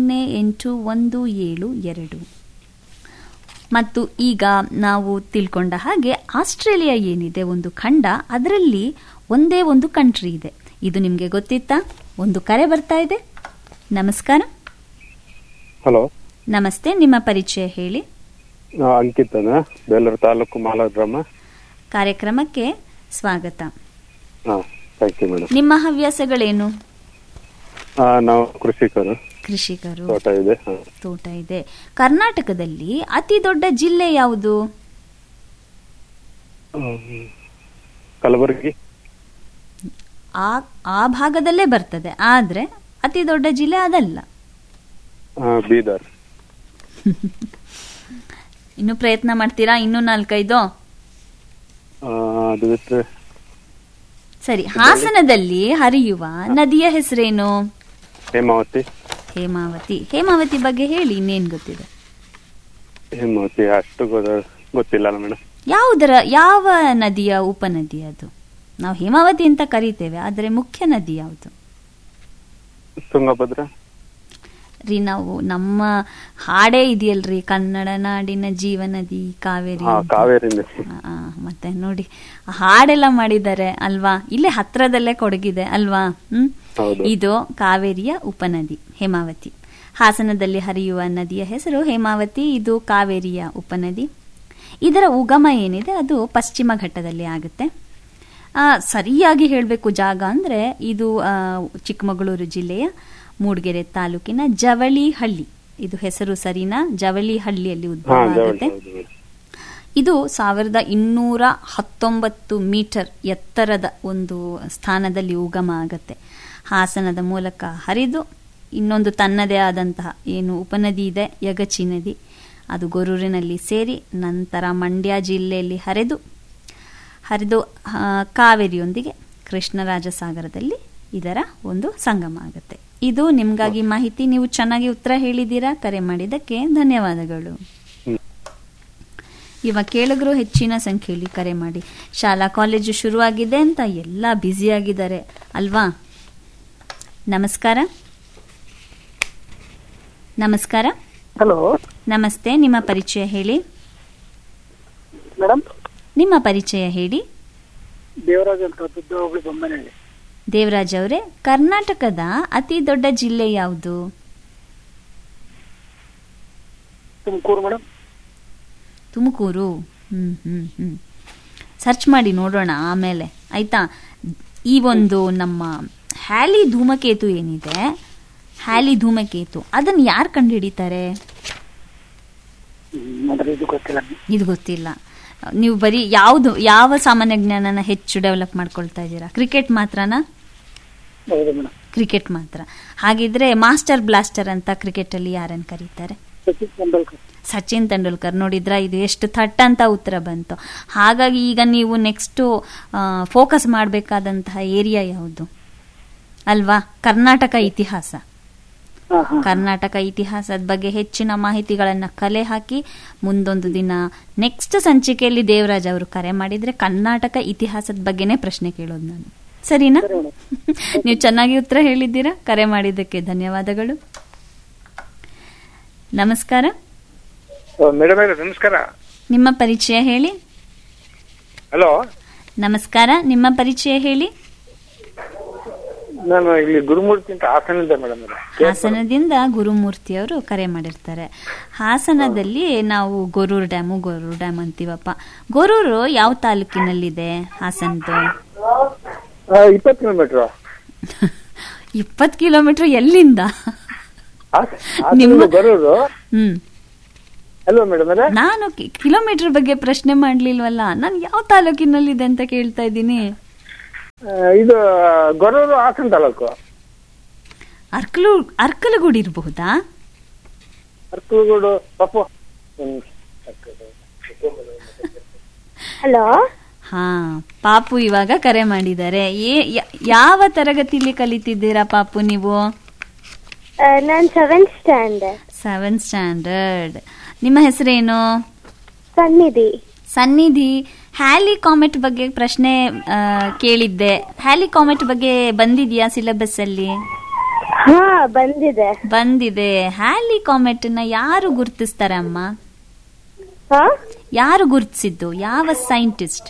08172. ಮತ್ತು ಈಗ ನಾವು ತಿಳ್ಕೊಂಡ ಹಾಗೆ ಆಸ್ಟ್ರೇಲಿಯಾ ಏನಿದೆ ಒಂದು ಖಂಡ, ಅದರಲ್ಲಿ ಒಂದೇ ಒಂದು ಕಂಟ್ರಿ ಇದೆ. ಇದು ನಿಮಗೆ ಗೊತ್ತಿತ್ತಾ? ಒಂದು ಕರೆ ಬರ್ತಾ ಇದೆ. ನಮಸ್ಕಾರ. ಹಲೋ, ನಮಸ್ತೆ. ನಿಮ್ಮ ಪರಿಚಯ ಹೇಳಿ. ಅಂಕಿತ್, ಬೇಲೂರು ತಾಲೂಕು ಮಾಲಾಗ್ರಾಮ. ಕಾರ್ಯಕ್ರಮಕ್ಕೆ ಸ್ವಾಗತ. ನಿಮ್ಮ ಹವ್ಯಾಸಗಳೇನು? ನಾವು ಕೃಷಿಕರು. ತೋಟ ಇದೆ. ಕರ್ನಾಟಕದಲ್ಲಿ ಅತಿ ದೊಡ್ಡ ಜಿಲ್ಲೆ ಯಾವುದು? ಕಲಬುರಗಿ. ಆ ಭಾಗದಲ್ಲೇ ಬರ್ತದೆ, ಆದ್ರೆ ಅತಿ ದೊಡ್ಡ ಜಿಲ್ಲೆ ಅದಲ್ಲ. ಬೀದರ್. ಇನ್ನು ಪ್ರಯತ್ನ ಮಾಡ್ತೀರಾ? ಇನ್ನು 4-5? ಸರಿ. ಹಾಸನದಲ್ಲಿ ಹರಿಯುವ ನದಿಯ ಹೆಸರೇನು? ಹೇಮಾವತಿ. ಹೇಮಾವತಿ ಬಗ್ಗೆ ಹೇಳಿ, ಇನ್ನೇನ್ ಗೊತ್ತಿದೆ? ಹೇಮಾವತಿ ಅಷ್ಟು ಗೊತ್ತಿಲ್ಲ ಮೇಡಮ್. ಯಾವ ನದಿಯ ಉಪನದಿ ಅದು? ನಾವು ಹೇಮಾವತಿ ಅಂತ ಕರೀತೇವೆ, ಆದರೆ ಮುಖ್ಯ ನದಿ ಯಾವುದು? ತುಂಗಭದ್ರ ರೀ. ನಾವು ನಮ್ಮ ಹಾಡೇ ಇದೆಯಲ್ರಿ, ಕನ್ನಡ ನಾಡಿನ ಜೀವನದಿ ಕಾವೇರಿ. ಮತ್ತೆ ನೋಡಿ, ಹಾಡೆಲ್ಲ ಮಾಡಿದ್ದಾರೆ ಅಲ್ವಾ? ಇಲ್ಲೇ ಹತ್ರದಲ್ಲೇ ಕೊಡಗಿದೆ ಅಲ್ವಾ? ಇದು ಕಾವೇರಿಯ ಉಪನದಿ ಹೇಮಾವತಿ. ಹಾಸನದಲ್ಲಿ ಹರಿಯುವ ನದಿಯ ಹೆಸರು ಹೇಮಾವತಿ. ಇದು ಕಾವೇರಿಯ ಉಪನದಿ. ಇದರ ಉಗಮ ಏನಿದೆ ಅದು ಪಶ್ಚಿಮ ಘಟ್ಟದಲ್ಲಿ ಆಗುತ್ತೆ. ಸರಿಯಾಗಿ ಹೇಳಬೇಕು ಜಾಗ ಅಂದ್ರೆ ಇದು ಚಿಕ್ಕಮಗಳೂರು ಜಿಲ್ಲೆಯ ಮೂಡಿಗೆರೆ ತಾಲೂಕಿನ ಜವಳಿಹಳ್ಳಿ. ಇದು ಹೆಸರು ಸರಿನಾ? ಜವಳಿಹಳ್ಳಿಯಲ್ಲಿ ಉದ್ಭವ ಆಗುತ್ತೆ. ಇದು 1219 ಮೀಟರ್ ಎತ್ತರದ ಒಂದು ಸ್ಥಾನದಲ್ಲಿ ಉಗಮ ಆಗತ್ತೆ. ಹಾಸನದ ಮೂಲಕ ಹರಿದು ಇನ್ನೊಂದು ತನ್ನದೇ ಆದಂತಹ ಏನು ಉಪನದಿ ಇದೆ, ಯಗಚಿ ನದಿ, ಅದು ಗೊರೂರಿನಲ್ಲಿ ಸೇರಿ ನಂತರ ಮಂಡ್ಯ ಜಿಲ್ಲೆಯಲ್ಲಿ ಹರಿದು ಕಾವೇರಿಯೊಂದಿಗೆ ಕೃಷ್ಣರಾಜಸಾಗರದಲ್ಲಿ ಇದರ ಒಂದು ಸಂಗಮ ಆಗುತ್ತೆ. ಇದು ನಿಮ್ಗಾಗಿ ಮಾಹಿತಿ. ನೀವು ಚೆನ್ನಾಗಿ ಉತ್ತರ ಹೇಳಿದ್ದೀರಾ. ಕರೆ ಮಾಡಿದ್ದಕ್ಕೆ ಧನ್ಯವಾದಗಳು. ಇವಾಗ ಕೇಳಿದ್ರು ಹೆಚ್ಚಿನ ಸಂಖ್ಯೆಯಲ್ಲಿ ಕರೆ ಮಾಡಿ. ಶಾಲಾ ಕಾಲೇಜು ಶುರುವಾಗಿದೆ ಅಂತ ಎಲ್ಲ ಬ್ಯುಸಿ ಆಗಿದ್ದಾರೆ ಅಲ್ವಾ? ನಮಸ್ಕಾರ. ಹಲೋ, ನಮಸ್ತೆ. ನಿಮ್ಮ ಪರಿಚಯ ಹೇಳಿ ಮೇಡಮ್. ನಿಮ್ಮ ಪರಿಚಯ ಹೇಳಿ. ದೇವರಾಜ್ ಅಂತ, ಬೊಮ್ಮನಹಳ್ಳಿ. ದೇವರಾಜ್ ಅವರೇ, ಕರ್ನಾಟಕದ ಅತಿ ದೊಡ್ಡ ಜಿಲ್ಲೆ ಯಾವುದು? ತುಮಕೂರು ಮೇಡಮ್. ತುಮಕೂರು. ಸರ್ಚ್ ಮಾಡಿ ನೋಡೋಣ ಆಮೇಲೆ, ಆಯ್ತಾ? ಈ ಒಂದು ನಮ್ಮ ಹ್ಯಾಲಿ ಧೂಮಕೇತು ಏನಿದೆ, ಹ್ಯಾಲಿ ಧೂಮಕೇತು, ಅದನ್ನು ಯಾರು ಕಂಡುಹಿಡಿತಾರೆ? ಇದು ಗೊತ್ತಿಲ್ಲ. ನೀವು ಬರೀ ಯಾವ ಸಾಮಾನ್ಯ ಜ್ಞಾನನ ಹೆಚ್ಚು ಡೆವಲಪ್ ಮಾಡ್ಕೊಳ್ತಾ ಇದ್ದೀರಾ? ಕ್ರಿಕೆಟ್ ಮಾತ್ರನಾ? ಕ್ರಿಕೆಟ್ ಮಾತ್ರ. ಹಾಗಿದ್ರೆ ಮಾಸ್ಟರ್ ಬ್ಲಾಸ್ಟರ್ ಅಂತ ಕ್ರಿಕೆಟ್ ಅಲ್ಲಿ ಯಾರನ್ನು ಕರೀತಾರೆ? ಸಚಿನ್ ತೆಂಡೂಲ್ಕರ್. ನೋಡಿದ್ರ, ಇದು ಎಷ್ಟು ಥಟ್ ಅಂತ ಉತ್ತರ ಬಂತು. ಹಾಗಾಗಿ ಈಗ ನೀವು ನೆಕ್ಸ್ಟ್ ಫೋಕಸ್ ಮಾಡಬೇಕಾದಂತಹ ಏರಿಯಾ ಯಾವುದು ಅಲ್ವಾ? ಕರ್ನಾಟಕ ಇತಿಹಾಸ. ಕರ್ನಾಟಕ ಇತಿಹಾಸದ ಬಗ್ಗೆ ಹೆಚ್ಚಿನ ಮಾಹಿತಿಗಳನ್ನ ಕಲೆ ಹಾಕಿ ಮುಂದೊಂದು ದಿನ ನೆಕ್ಸ್ಟ್ ಸಂಚಿಕೆಯಲ್ಲಿ ದೇವರಾಜ್ ಅವರು ಕರೆ ಮಾಡಿದ್ರೆ ಕರ್ನಾಟಕ ಇತಿಹಾಸದ ಬಗ್ಗೆನೇ ಪ್ರಶ್ನೆ ಕೇಳೋದು ನಾನು. ಸರಿನಾ? ನೀವು ಚೆನ್ನಾಗಿ ಉತ್ತರ ಹೇಳಿದ್ದೀರಾ. ಕರೆ ಮಾಡಿದ್ದಕ್ಕೆ ಧನ್ಯವಾದಗಳು. ನಮಸ್ಕಾರ. ನಮಸ್ಕಾರ. ನಿಮ್ಮ ಪರಿಚಯ ಹೇಳಿ. ಹಲೋ, ನಮಸ್ಕಾರ. ನಿಮ್ಮ ಪರಿಚಯ ಹೇಳಿ. ನಾನು ಇಲ್ಲಿ ಗುರುಮೂರ್ತಿ ಅಂತ ಹಾಸನದಿಂದ ಮೇಡಮ್. ಹಾಸನದಿಂದ ಗುರುಮೂರ್ತಿ ಅವರು ಕರೆ ಮಾಡಿರ್ತಾರೆ. ಹಾಸನದಲ್ಲಿ ನಾವು ಗೊರೂರು ಡ್ಯಾಮ್ ಅಂತೀವಪ್ಪ. ಗೊರೂರು ಯಾವ ತಾಲೂಕಿನಲ್ಲಿದೆ ಹಾಸನದ್ದು? 20 ಕಿಲೋಮೀಟರ್. 20 ಕಿಲೋಮೀಟರ್ ಎಲ್ಲಿಂದ? ಗೊರೂರು. ಅಲ್ವಾ ಮೇಡಮ್? ನಾನು ಕಿಲೋಮೀಟರ್ ಬಗ್ಗೆ ಪ್ರಶ್ನೆ ಮಾಡ್ಲಿಲ್ವಲ್ಲ, ನಾನು ಯಾವ ತಾಲೂಕಿನಲ್ಲಿದೆ ಅಂತ ಕೇಳ್ತಾ ಇದ್ದೀನಿ. ಇದು ಗೊರೂರು ಹಾಸನ ತಾಲೂಕು. ಅರ್ಕಲಗೂಡು ಇರಬಹುದಾ? ಅರ್ಕಲಗೂಡು. ಹಲೋ. ಹಾ, ಪಾಪು ಇವಾಗ ಕರೆ ಮಾಡಿದ್ದಾರೆ. ಯಾವ ತರಗತಿಯಲ್ಲಿ ಕಲಿತಿದ್ದೀರಾ ಪಾಪು ನೀವು? ನಾನು 7th ಸ್ಟ್ಯಾಂಡರ್ಡ್. ನಿಮ್ಮ ಹೆಸರೇನು? ಸನ್ನಿಧಿ. ಸನ್ನಿಧಿ, ಹ್ಯಾಲಿ ಕಾಮೆಟ್ ಬಗ್ಗೆ ಪ್ರಶ್ನೆ ಕೇಳಿದ್ದೆ. ಹ್ಯಾಲಿ ಕಾಮೆಟ್ ಬಗ್ಗೆ ಬಂದಿದ್ಯಾ ಸಿಲೆಬಸ್ ಅಲ್ಲಿ? ಹಾ, ಬಂದಿದೆ. ಹ್ಯಾಲಿ ಕಾಮೆಟ್ ನ ಯಾರು ಗುರುತಿಸ್ತಾರೆ ಅಮ್ಮ? ಯಾರು ಗುರುತಿಸಿದ್ದು? ಯಾವ ಸೈಂಟಿಸ್ಟ್?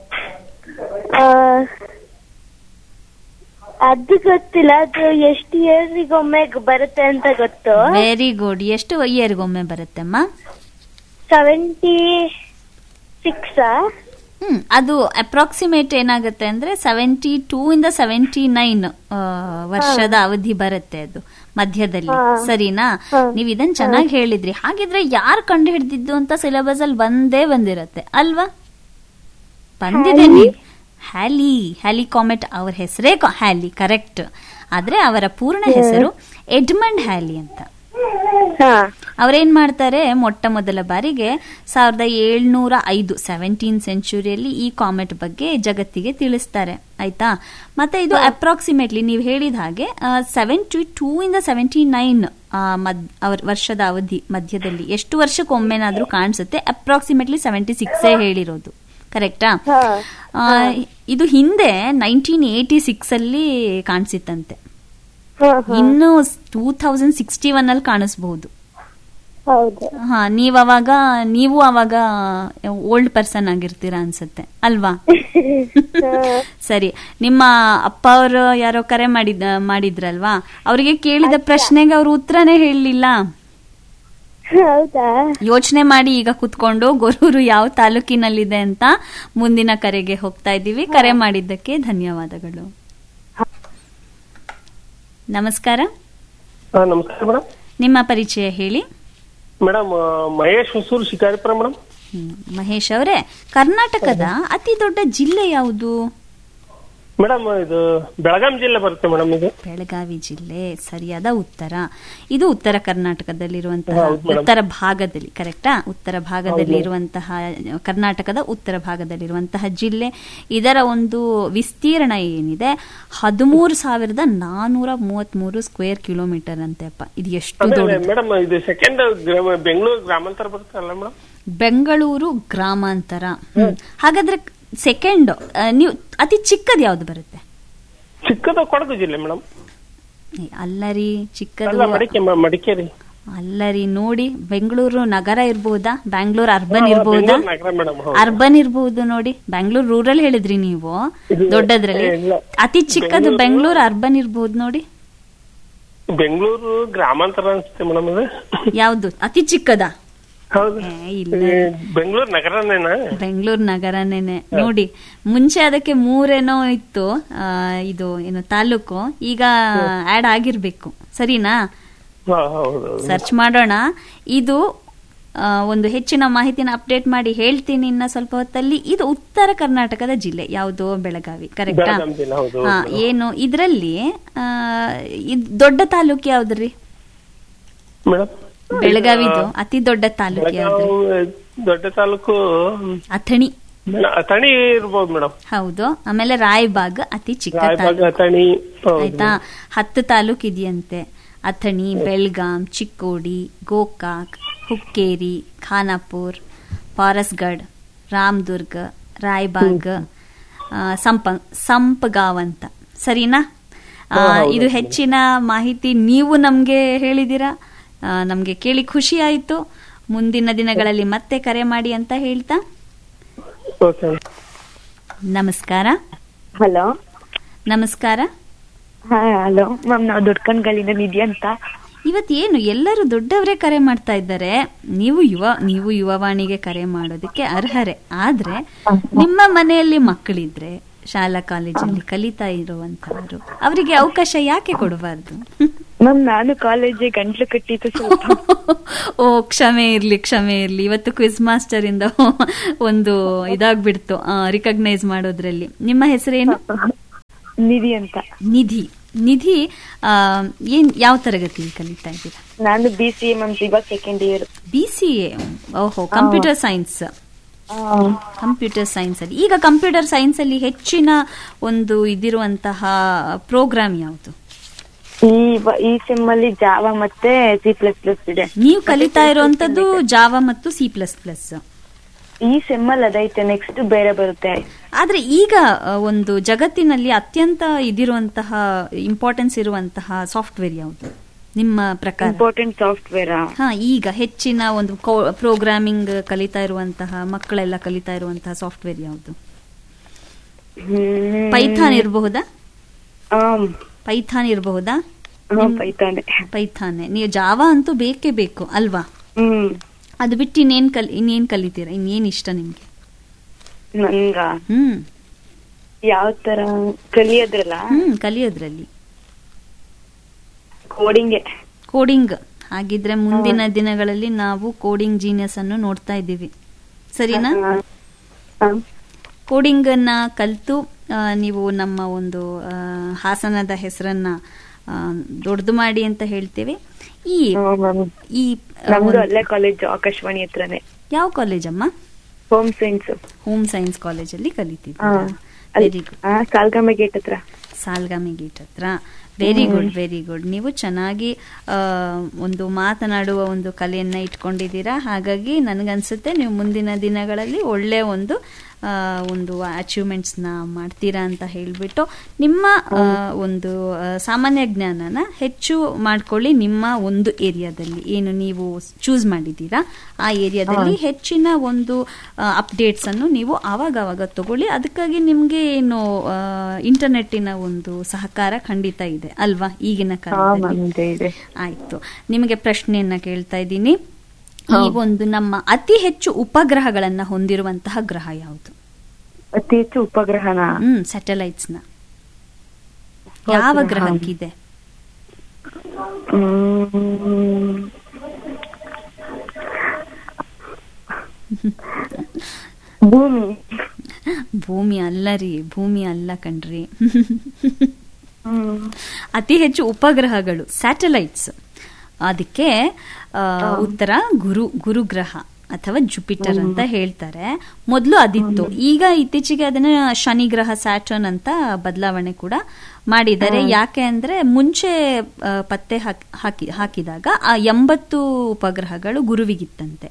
ಅದು ಗೊತ್ತಿಲ್ಲ. ಅದು ಎಷ್ಟು ಇಯರ್ಗೊಮ್ಮೆ ಬರುತ್ತೆ ಅಂತ ಗೊತ್ತು. Very good. ಎಷ್ಟು ಇಯರ್ಗೊಮ್ಮೆ ಬರುತ್ತೆ ಅಮ್ಮ? 76. ಅದು ಅಪ್ರಾಕ್ಸಿಮೇಟ್ ಏನಾಗುತ್ತೆ ಅಂದ್ರೆ 72 ಇಂದ 79 ವರ್ಷದ ಅವಧಿ ಬರುತ್ತೆ ಅದು ಮಧ್ಯದಲ್ಲಿ. ಸರಿನಾ? ನೀವ್ ಇದನ್ನ ಚೆನ್ನಾಗಿ ಹೇಳಿದ್ರಿ. ಹಾಗಿದ್ರೆ ಯಾರು ಕಂಡು ಹಿಡಿದಿದ್ದು ಅಂತ ಸಿಲೆಬಸ್ ಅಲ್ಲಿ ಬಂದಿರತ್ತೆ ಅಲ್ವಾ? ಬಂದಿದೆ. ಹ್ಯಾಲಿ ಕಾಮೆಟ್ ಅವ್ರ ಹೆಸರೇ ಹ್ಯಾಲಿ, ಕರೆಕ್ಟ್. ಆದ್ರೆ ಅವರ ಪೂರ್ಣ ಹೆಸರು ಎಡ್ಮಂಡ್ ಹ್ಯಾಲಿ ಅಂತ. ಅವರೇನ್ ಮಾಡ್ತಾರೆ, ಮೊಟ್ಟ ಮೊದಲ ಬಾರಿಗೆ 1705 17th ಸೆಂಚುರಿಯಲ್ಲಿ ಈ ಕಾಮೆಟ್ ಬಗ್ಗೆ ಜಗತ್ತಿಗೆ ತಿಳಿಸ್ತಾರೆ. ಆಯ್ತಾ? ಮತ್ತೆ ಇದು ಅಪ್ರಾಕ್ಸಿಮೇಟ್ಲಿ ನೀವು ಹೇಳಿದ ಹಾಗೆ 72 ಇಂದ 79 ವರ್ಷದ ಅವಧಿ ಮಧ್ಯದಲ್ಲಿ ಎಷ್ಟು ವರ್ಷಕ್ಕೊಮ್ಮೆನಾದ್ರೂ ಕಾಣಿಸುತ್ತೆ. ಅಪ್ರಾಕ್ಸಿಮೇಟ್ಲಿ 76 ಹೇಳಿರೋದು, ಕರೆಕ್ಟಾ? ಇದು ಹಿಂದೆ 1986 ಅಲ್ಲಿ ಕಾಣಿಸಿತ್ತಂತೆ. ಇನ್ನು 2061 ಅಲ್ಲಿ ಕಾಣಿಸಬಹುದು. ನೀವು ಅವಾಗ ಓಲ್ಡ್ ಪರ್ಸನ್ ಆಗಿರ್ತೀರಾ ಅನ್ಸುತ್ತೆ ಅಲ್ವಾ? ಸರಿ, ನಿಮ್ಮ ಅಪ್ಪ ಅವರು ಯಾರೋ ಕರೆ ಮಾಡಿದ್ರಲ್ವಾ, ಅವರಿಗೆ ಕೇಳಿದ ಪ್ರಶ್ನೆಗೆ ಅವ್ರು ಉತ್ತರನೇ ಹೇಳಲಿಲ್ಲ. ಯೋಚನೆ ಮಾಡಿ ಈಗ ಕುತ್ಕೊಂಡು ಗೊರೂರು ಯಾವ ತಾಲೂಕಿನಲ್ಲಿದೆ ಅಂತ ಮುಂದಿನ ಕರೆಗೆ ಹೋಗ್ತಾ ಇದ್ದೀವಿ. ಕರೆ ಮಾಡಿದ್ದಕ್ಕೆ ಧನ್ಯವಾದಗಳು. ನಮಸ್ಕಾರ. ನಮಸ್ಕಾರ ಮೇಡಮ್. ನಿಮ್ಮ ಪರಿಚಯ ಹೇಳಿ ಮೇಡಮ್. ಮಹೇಶ್ ಹೊಸೂರು, ಶಿಕಾರಿಪುರ ಮೇಡಮ್. ಮಹೇಶ್ ಅವರೇ, ಕರ್ನಾಟಕದ ಅತಿ ದೊಡ್ಡ ಜಿಲ್ಲೆ ಯಾವುದು? ಮೇಡಮ್ ಇದು ಬೆಳಗಾವಿ ಜಿಲ್ಲೆ ಬರುತ್ತೆ ಮೇಡಮ್. ಇದು ಬೆಳಗಾವಿ ಜಿಲ್ಲೆ ಸರಿಯಾದ ಉತ್ತರ. ಇದು ಉತ್ತರ ಕರ್ನಾಟಕದಲ್ಲಿರುವಂತಹ ಉತ್ತರ ಭಾಗದಲ್ಲಿ, ಕರೆಕ್ಟಾ? ಉತ್ತರ ಭಾಗದಲ್ಲಿ ಇರುವಂತಹ ಕರ್ನಾಟಕದ ಉತ್ತರ ಭಾಗದಲ್ಲಿರುವಂತಹ ಜಿಲ್ಲೆ. ಇದರ ಒಂದು ವಿಸ್ತೀರ್ಣ ಏನಿದೆ 13,433 ಸ್ಕ್ವೇರ್ ಕಿಲೋಮೀಟರ್ ಅಂತೆಪ್ಪ. ಇದು ಎಷ್ಟು ದೊಡ್ಡ ಮೇಡಮ್? ಇದು ಸೆಕೆಂಡ್ ಬೆಂಗಳೂರು ಗ್ರಾಮಾಂತರ ಬರುತ್ತೆ ಅಲ್ಲ ಮೇಡಮ್? ಬೆಂಗಳೂರು ಗ್ರಾಮಾಂತರ. ಹಾಗಾದ್ರೆ ಸೆಕೆಂಡ್ ನೀವು ಅತಿ ಚಿಕ್ಕದು ಯಾವ್ದು ಬರುತ್ತೆ? ಚಿಕ್ಕದು ಕೊಡಗು ಜಿಲ್ಲೆ ಮೇಡಮ್. ಅಲ್ಲರಿ, ಚಿಕ್ಕದು ಮಡಿಕೇರಿ. ಅಲ್ಲರಿ, ನೋಡಿ, ಬೆಂಗಳೂರು ನಗರ ಇರ್ಬಹುದಾ? ಬ್ಯಾಂಗ್ಳೂರ್ ಅರ್ಬನ್ ಇರ್ಬಹುದಾ? ಅರ್ಬನ್ ಇರ್ಬಹುದು ನೋಡಿ. ಬ್ಯಾಂಗ್ಳೂರ್ ರೂರಲ್ ಹೇಳಿದ್ರಿ ನೀವು ದೊಡ್ಡದ್ರಲ್ಲಿ. ಅತಿ ಚಿಕ್ಕದು ಬೆಂಗಳೂರು ಅರ್ಬನ್ ಇರ್ಬಹುದು ನೋಡಿ. ಬೆಂಗಳೂರು ಗ್ರಾಮಾಂತರ ಅನ್ಸುತ್ತೆ ಮೇಡಮ್. ಯಾವ್ದು ಅತಿ ಚಿಕ್ಕದಾ? ಬೆಂಗಳೂರು ನಗರನೇನಾ? ಬೆಂಗಳೂರು ನಗರನೇನೆ ನೋಡಿ. ಮುಂಚೆ ಅದಕ್ಕೆ 3 ಇತ್ತು, ಇದು ಏನು ತಾಲೂಕು. ಈಗ ಆಡ್ ಆಗಿರ್ಬೇಕು. ಸರಿನಾ? ಸರ್ಚ್ ಮಾಡೋಣ. ಇದು ಒಂದು ಹೆಚ್ಚಿನ ಮಾಹಿತಿನ ಅಪ್ಡೇಟ್ ಮಾಡಿ ಹೇಳ್ತೀನಿ ಇನ್ನ ಸ್ವಲ್ಪ ಹೊತ್ತಲ್ಲಿ. ಇದು ಉತ್ತರ ಕರ್ನಾಟಕದ ಜಿಲ್ಲೆ ಯಾವುದು? ಬೆಳಗಾವಿ, ಕರೆಕ್ಟಾ? ಏನು ಇದರಲ್ಲಿ ದೊಡ್ಡ ತಾಲೂಕು ಯಾವ್ದ್ರಿ? ಬೆಳಗಾವಿದು ಅತಿ ದೊಡ್ಡ ತಾಲೂಕು ಯಾವ್ದು? ದೊಡ್ಡ ತಾಲೂಕು ಅಥಣಿ. ಅಥಣಿ ಇರ್ಬೋದು ಮೇಡಮ್. ಹೌದು. ಆಮೇಲೆ ರಾಯಬಾಗ್ ಅತಿ ಚಿಕ್ಕ ತಾಲೂಕು. ಆಯ್ತಾ? 10 ತಾಲೂಕು ಇದೆಯಂತೆ. ಅಥಣಿ, ಬೆಳಗಾಂ, ಚಿಕ್ಕೋಡಿ, ಗೋಕಾಕ್, ಹುಕ್ಕೇರಿ, ಖಾನಾಪುರ್, ಪಾರಸ್ಗಢ್, ರಾಮದುರ್ಗ, ರಾಯಬಾಗ್, ಸಂಪಗಾಂವ್ ಅಂತ. ಸರಿನಾ? ಇದು ಹೆಚ್ಚಿನ ಮಾಹಿತಿ ನೀವು ನಮ್ಗೆ ಹೇಳಿದಿರಾ. ನಮ್ಗೆ ಕೇಳಿ ಖುಷಿ ಆಯ್ತು. ಮುಂದಿನ ದಿನಗಳಲ್ಲಿ ಮತ್ತೆ ಕರೆ ಮಾಡಿ ಅಂತ ಹೇಳ್ತಾ ನಮಸ್ಕಾರ. ಹಲೋ, ನಮಸ್ಕಾರ. ಹಲೋ ಮ್ಯಾಮ್, ನಾವು ದೊಡ್ಡಕನ್ಗಳಿಂದ ನಿಧಿ ಅಂತ. ಇವತ್ತೇನು ಎಲ್ಲರೂ ದೊಡ್ಡವರೇ ಕರೆ ಮಾಡ್ತಾ ಇದ್ದಾರೆ. ನೀವು ಯುವವಾಣಿಗೆ ಕರೆ ಮಾಡೋದಕ್ಕೆ ಅರ್ಹರೇ. ಆದ್ರೆ ನಿಮ್ಮ ಮನೆಯಲ್ಲಿ ಮಕ್ಕಳಿದ್ರೆ, ಶಾಲಾ ಕಾಲೇಜಲ್ಲಿ ಕಲಿತಾ ಇರುವಂತವರು, ಅವರಿಗೆ ಅವಕಾಶ ಯಾಕೆ ಕೊಡಬಾರ್ದು? ಮ್ಯಾಮ್, ನಾನು ಕಾಲೇಜಿಗೆ ಗಂಟ್ಲು ಕಟ್ಟಿತ್ತು ಸ್ವಲ್ಪ. ಓ, ಕ್ಷಮೆ ಇರ್ಲಿ. ಇವತ್ತು ಕ್ವಿಜ್ ಮಾಸ್ಟರ್ ಇಂದ ಒಂದು ಇದಾಗ್ಬಿಡ್ತು ರಿಕಗ್ನೈಸ್ ಮಾಡೋದ್ರಲ್ಲಿ. ನಿಮ್ಮ ಹೆಸರೇನು? ನಿಧಿ ಅಂತ. ನಿಧಿ ಏನ್ ಯಾವ ತರಗತಿ ಕಲಿತಾ ಇದ್ದೀರಾ? ನಾನು BCA ಮ್ಯಾಮ್, ಇವಾಗ ಸೆಕೆಂಡ್ ಇಯರ್. BCA. ಓಹೋ, ಕಂಪ್ಯೂಟರ್ ಸೈನ್ಸ್. ಕಂಪ್ಯೂಟರ್ ಸೈನ್ಸ್ ಅಲ್ಲಿ ಈಗ ಕಂಪ್ಯೂಟರ್ ಸೈನ್ಸ್ ಅಲ್ಲಿ ಹೆಚ್ಚಿನ ಒಂದು ಇದಿರುವಂತಹ ಪ್ರೋಗ್ರಾಮ್ ಯಾವುದು? ಈ ಸೆಮ್ ಅಲ್ಲಿ ಜಾವಾ ಮತ್ತೆ C++ ಇದೆ. ನೀವು ಕಲಿತಾ ಇರುವಂತದ್ದು ಜಾವಾ ಮತ್ತು C++. ಈ ಸೆಮ್ಮಲ್ಲಿ ಅದೈತೆ, ನೆಕ್ಸ್ಟ್ ಬೇರೆ ಬರುತ್ತೆ. ಆದ್ರೆ ಈಗ ಒಂದು ಜಗತ್ತಿನಲ್ಲಿ ಅತ್ಯಂತ ಇದಿರುವಂತಹ ಇಂಪಾರ್ಟೆನ್ಸ್ ಇರುವಂತಹ ಸಾಫ್ಟ್ವೇರ್ ಯಾವುದು ನಿಮ್ಮ ಪ್ರಕಾರ? ಇಂಪಾರ್ಟೆಂಟ್ ಸಾಫ್ಟ್ವೇರ್ ಈಗ ಹೆಚ್ಚಿನ ಒಂದು ಪ್ರೋಗ್ರಾಮಿಂಗ್ ಕಲಿತಾ ಇರುವಂತಹ ಮಕ್ಕಳೆಲ್ಲ ಕಲಿತಾ ಇರುವಂತಹ ಸಾಫ್ಟ್ವೇರ್ ಯಾವುದು? ಪೈಥಾನ್ ಇರಬಹುದಾ? ಪೈಥಾನ್ ಇರಬಹುದಾ? ಪೈಥಾನೆ. ನೀವು ಜಾವಾ ಅಂತೂ ಬೇಕೇ ಬೇಕು ಅಲ್ವಾ? ಅದು ಬಿಟ್ಟು ಇನ್ನೇನ್ ಕಲಿತೀರಾ? ಇನ್ನೇನ್ ಇಷ್ಟ ನಿಮ್ಗೆ? ನನ್ಗ ಯಾವ ತರ ಕಲಿಯೋದ್ರಲ್ಲಿ ಕೋಡಿಂಗ್. ಹಾಗಿದ್ರೆ ಮುಂದಿನ ದಿನಗಳಲ್ಲಿ ನಾವು ಕೋಡಿಂಗ್ ಜೀನಿಯಸ್ ಅನ್ನು ನೋಡ್ತಾ ಇದ್ದೀವಿ, ಸರಿನಾ? ಕೋಡಿಂಗ್ ಅನ್ನ ಕಲಿತು ನೀವು ನಮ್ಮ ಒಂದು ಹಾಸನದ ಹೆಸರನ್ನ ದೊಡ್ಡದು ಮಾಡಿ ಅಂತ ಹೇಳ್ತೇವೆ. ಅಲ್ಲೇ ಕಾಲೇಜ್, ಆಕಾಶವಾಣಿ ಹತ್ರನೇ. ಯಾವ ಕಾಲೇಜ್ ಅಮ್ಮ? ಹೋಮ್ ಸೈನ್ಸ್ ಕಾಲೇಜಲ್ಲಿ ಕಲಿತಿದ್ದೀರಾ? Very good. ಸಾಲ್ಗಾಮಿ ಗೇಟ್ ಹತ್ರ. Very good. ನೀವು ಚೆನ್ನಾಗಿ ಒಂದು ಮಾತನಾಡುವ ಒಂದು ಕಲೆಯನ್ನ ಇಟ್ಕೊಂಡಿದ್ದೀರಾ. ಹಾಗಾಗಿ ನನಗನ್ಸುತ್ತೆ ನೀವು ಮುಂದಿನ ದಿನಗಳಲ್ಲಿ ಒಳ್ಳೆ ಒಂದು ಅಚೀವ್ಮೆಂಟ್ಸ್ ನ ಮಾಡ್ತೀರಾ ಅಂತ ಹೇಳ್ಬಿಟ್ಟು ನಿಮ್ಮ ಒಂದು ಸಾಮಾನ್ಯ ಜ್ಞಾನನ ಹೆಚ್ಚು ಮಾಡ್ಕೊಳ್ಳಿ. ನಿಮ್ಮ ಒಂದು ಏರಿಯಾದಲ್ಲಿ ಏನು ನೀವು ಚೂಸ್ ಮಾಡಿದ್ದೀರಾ ಆ ಏರಿಯಾದಲ್ಲಿ ಹೆಚ್ಚಿನ ಒಂದು ಅಪ್ಡೇಟ್ಸ್ ಅನ್ನು ನೀವು ಆವಾಗ ತಗೊಳ್ಳಿ. ಅದಕ್ಕಾಗಿ ನಿಮ್ಗೆ ಏನು ಇಂಟರ್ನೆಟ್ಟಿನ ಒಂದು ಸಹಕಾರ ಖಂಡಿತ ಇದೆ ಅಲ್ವಾ ಈಗಿನ ಕಾಲದಲ್ಲಿ? ಆಯ್ತು, ನಿಮಗೆ ಪ್ರಶ್ನೆಯನ್ನ ಕೇಳ್ತಾ ಇದ್ದೀನಿ. ಈ ಒಂದು ನಮ್ಮ ಅತಿ ಹೆಚ್ಚು ಉಪಗ್ರಹಗಳನ್ನ ಹೊಂದಿರುವಂತಹ ಗ್ರಹ ಯಾವುದು? ಅತಿ ಹೆಚ್ಚು ಉಪಗ್ರಹನ? ಸ್ಯಾಟಲೈಟ್ಸ್ ನ ಯಾವ ಗ್ರಹಕ್ಕಿದೆ? ಭೂಮಿ ಅಲ್ಲ ರೀ, ಭೂಮಿ ಅಲ್ಲ ಕಣ್ರಿ. ಅತಿ ಹೆಚ್ಚು ಉಪಗ್ರಹಗಳು ಸ್ಯಾಟಲೈಟ್ಸ್. ಅದಕ್ಕೆ ಉತ್ತರ ಗುರುಗ್ರಹ ಅಥವಾ ಜುಪಿಟರ್ ಅಂತ ಹೇಳ್ತಾರೆ. ಮೊದಲು ಅದಿತ್ತು, ಈಗ ಇತ್ತೀಚೆಗೆ ಅದನ್ನ ಶನಿ ಗ್ರಹ ಸ್ಯಾಟರ್ನ್ ಅಂತ ಬದಲಾವಣೆ ಕೂಡ ಮಾಡಿದ್ದಾರೆ. ಯಾಕೆ ಅಂದ್ರೆ ಮುಂಚೆ ಪತ್ತೆ ಹಾಕಿದಾಗ ಆ 80 ಉಪಗ್ರಹಗಳು ಗುರುವಿಗಿತ್ತಂತೆ.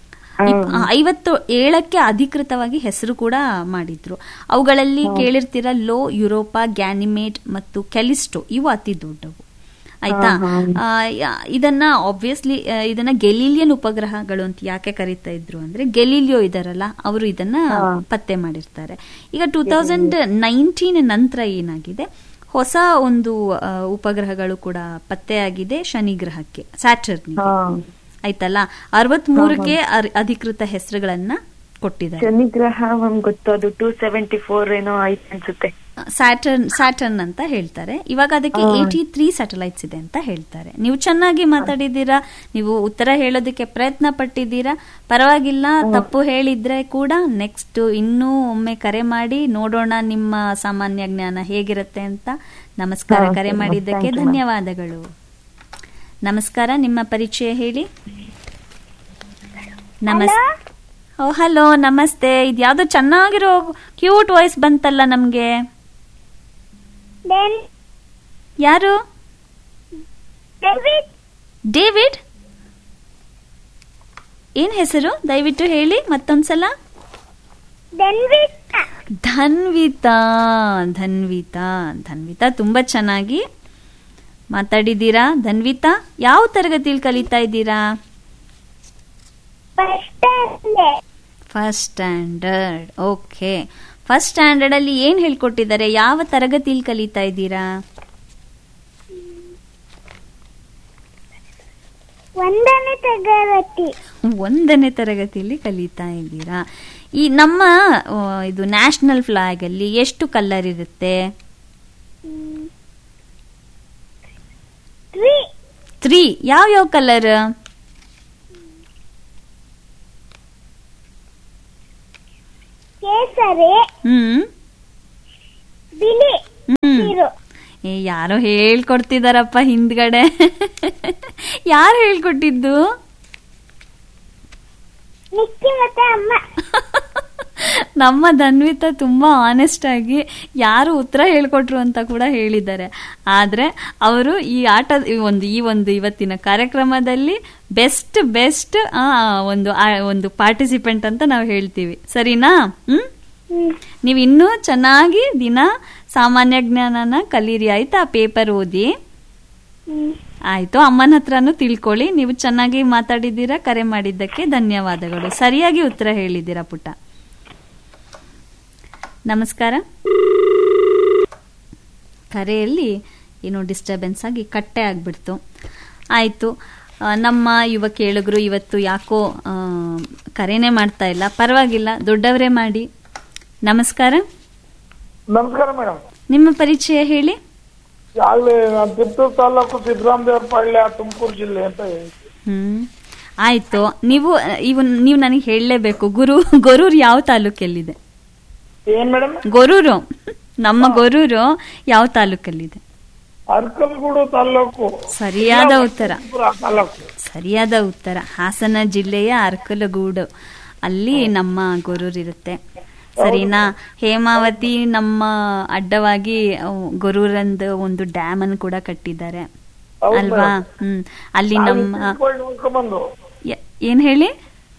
57ಕ್ಕೆ ಅಧಿಕೃತವಾಗಿ ಹೆಸರು ಕೂಡ ಮಾಡಿದ್ರು. ಅವುಗಳಲ್ಲಿ ಕೇಳಿರ್ತೀರ ಲೋ, ಯುರೋಪಾ, ಗ್ಯಾನಿಮೇಡ್ ಮತ್ತು ಕ್ಯಾಲಿಸ್ಟೋ, ಇವು ಅತಿ ದೊಡ್ಡವು. ಆಯ್ತಾ? ಇದನ್ನ ಆಬ್ವಿಯಸ್ಲಿ ಇದನ್ನ ಗೆಲೀಲಿಯನ್ ಉಪಗ್ರಹಗಳು ಅಂತ ಯಾಕೆ ಕರೀತಾ ಇದ್ರು ಅಂದ್ರೆ ಗೆಲೀಲಿಯೋ ಇದಾರಲ್ಲ ಅವರು ಇದನ್ನ ಪತ್ತೆ ಮಾಡಿರ್ತಾರೆ. ಈಗ 2019 ನಂತರ ಏನಾಗಿದೆ, ಹೊಸ ಒಂದು ಉಪಗ್ರಹಗಳು ಕೂಡ ಪತ್ತೆಯಾಗಿದೆ ಶನಿ ಗ್ರಹಕ್ಕೆ, ಸ್ಯಾಟರ್ನ್. ಆಯ್ತಲ್ಲ, 63ಕ್ಕೆ ಅಧಿಕೃತ ಹೆಸರುಗಳನ್ನ ಕೊಟ್ಟಿದ್ದಾರೆ. ಶನಿ ಗ್ರಹ ಗೊತ್ತು, ಅದು 274 ಏನೋ ಆಯ್ತು ಅನ್ಸುತ್ತೆ. ಸ್ಯಾಟರ್ನ್ ಅಂತ ಹೇಳ್ತಾರೆ. ಇವಾಗ ಅದಕ್ಕೆ 83 ಸ್ಯಾಟಲೈಟ್ಸ್ ಇದೆ ಅಂತ ಹೇಳ್ತಾರೆ. ನೀವು ಚೆನ್ನಾಗಿ ಮಾತಾಡಿದ್ದೀರಾ, ನೀವು ಉತ್ತರ ಹೇಳೋದಕ್ಕೆ ಪ್ರಯತ್ನ ಪಟ್ಟಿದ್ದೀರಾ, ಪರವಾಗಿಲ್ಲ. ತಪ್ಪು ಹೇಳಿದ್ರೆ ಕೂಡ ನೆಕ್ಸ್ಟ್ ಇನ್ನೂ ಒಮ್ಮೆ ಕರೆ ಮಾಡಿ ನೋಡೋಣ ನಿಮ್ಮ ಸಾಮಾನ್ಯ ಜ್ಞಾನ ಹೇಗಿರುತ್ತೆ ಅಂತ. ನಮಸ್ಕಾರ, ಕರೆ ಮಾಡಿದ್ದಕ್ಕೆ ಧನ್ಯವಾದಗಳು. ನಮಸ್ಕಾರ, ನಿಮ್ಮ ಪರಿಚಯ ಹೇಳಿ. ಹಲೋ, ನಮಸ್ತೆ. ಇದ್ಯಾವ್ದೋ ಚೆನ್ನಾಗಿರೋ ಕ್ಯೂಟ್ ವಾಯ್ಸ್ ಬಂತಲ್ಲ ನಮ್ಗೆ. ಯಾರು? ಡೇವಿಡ್? ಏನ್ ಹೆಸರು ದಯವಿಟ್ಟು ಹೇಳಿ ಮತ್ತೊಂದ್ಸಲ. ಧನ್ವಿತಾ. ತುಂಬಾ ಚೆನ್ನಾಗಿ ಮಾತಾಡಿದ್ದೀರಾ ಧನ್ವಿತಾ. ಯಾವ ತರಗತಿಯಲ್ಲಿ ಕಲಿತಾ ಇದ್ದೀರಾ? First standard. Okay, first standard ಅಲ್ಲಿ ಏನ್ ಹೇಳ್ಕೊಟ್ಟಿದ್ದಾರೆ? ಯಾವ ತರಗತಿಯಲ್ಲಿ ಕಲಿತಾ ಇದ್ದೀರಾ? 1ನೇ ತರಗತಿಯಲ್ಲಿ ಕಲಿತಾ ಇದ್ದೀರಾ. ಈ ನಮ್ಮ ಇದು ನ್ಯಾಷನಲ್ ಫ್ಲಾಗ್ ಅಲ್ಲಿ ಎಷ್ಟು ಕಲರ್ ಇರುತ್ತೆ? 3. ಯಾವ ಕಲರ್? ಬಿಳಿ. ಯಾರೋ ಹೇಳ್ಕೊಡ್ತಿದಾರಪ್ಪ ಹಿಂದ್ಗಡೆ. ಯಾರು ಹೇಳ್ಕೊಟ್ಟಿದ್ದು? ನಮ್ಮ ಧನ್ವಿತಾ ತುಂಬಾ ಆನೆಸ್ಟ್ ಆಗಿ ಯಾರು ಉತ್ತರ ಹೇಳ್ಕೊಟ್ರು ಅಂತ ಕೂಡ ಹೇಳಿದ್ದಾರೆ. ಆದ್ರೆ ಅವರು ಈ ಒಂದು ಇವತ್ತಿನ ಕಾರ್ಯಕ್ರಮದಲ್ಲಿ ಬೆಸ್ಟ್ ಒಂದು ಪಾರ್ಟಿಸಿಪೆಂಟ್ ಅಂತ ನಾವು ಹೇಳ್ತೀವಿ. ಸರಿನಾ? ನೀವು ಇನ್ನೂ ಚೆನ್ನಾಗಿ ದಿನ ಸಾಮಾನ್ಯ ಜ್ಞಾನನ ಕಲೀರಿ, ಆಯ್ತಾ? ಪೇಪರ್ ಓದಿ. ಆಯ್ತು, ಅಮ್ಮನ ಹತ್ರನೂ ತಿಳ್ಕೊಳ್ಳಿ. ನೀವು ಚೆನ್ನಾಗಿ ಮಾತಾಡಿದ್ದೀರಾ, ಕರೆ ಮಾಡಿದ್ದಕ್ಕೆ ಧನ್ಯವಾದಗಳು. ಸರಿಯಾಗಿ ಉತ್ತರ ಹೇಳಿದ್ದೀರಾ ಪುಟ್ಟ. ನಮಸ್ಕಾರ. ಕರೆಯಲ್ಲಿ ಏನೋ ಡಿಸ್ಟರ್ಬೆನ್ಸ್ ಆಗಿ ಕಟ್ಟೆ ಆಗ್ಬಿಡ್ತು. ಆಯ್ತು, ನಮ್ಮ ಯುವ ಕೇಳುಗರು ಇವತ್ತು ಯಾಕೋ ಕರೆನೇ ಮಾಡ್ತಾ ಇಲ್ಲ. ಪರವಾಗಿಲ್ಲ, ದೊಡ್ಡವರೇ ಮಾಡಿ. ನಮಸ್ಕಾರ. ನಮಸ್ಕಾರ ಮೇಡಮ್. ನಿಮ್ಮ ಪರಿಚಯ ಹೇಳಿ. ತಿಪ್ಟೂರು ತಾಲೂಕು ಸಿದ್ದರಾಮದೇವರಪಾಳ್ಯ, ತುಮಕೂರು ಜಿಲ್ಲೆ ಅಂತ ಹೇಳಿ. ಆಯ್ತು, ನೀವು ನನಗೆ ಹೇಳಲೇಬೇಕು. ಗೊರೂರು ಯಾವ ತಾಲೂಕಲ್ಲಿದೆ? ಏನ್ ಮೇಡಮ್? ಗೊರೂರು, ನಮ್ಮ ಗೊರೂರು ಯಾವ ತಾಲೂಕಲ್ಲಿದೆ? ಅರ್ಕಲಗೂಡು ತಾಲೂಕು. ಸರಿಯಾದ ಉತ್ತರ. ತಾಲೂಕು ಸರಿಯಾದ ಉತ್ತರ. ಹಾಸನ ಜಿಲ್ಲೆಯ ಅರ್ಕಲಗೂಡು, ಅಲ್ಲಿ ನಮ್ಮ ಗೊರೂರು ಇರುತ್ತೆ. ಸರಿನಾ? ಹೇಮಾವತಿ ನಮ್ಮ ಅಡ್ಡವಾಗಿ ಗೊರೂರಂದು ಒಂದು ಡ್ಯಾಮ್ ಅನ್ನು ಕೂಡ ಕಟ್ಟಿದ್ದಾರೆ ಅಲ್ವಾ? ಅಲ್ಲಿ ನಮ್ಮ ಏನ್ ಹೇಳಿ?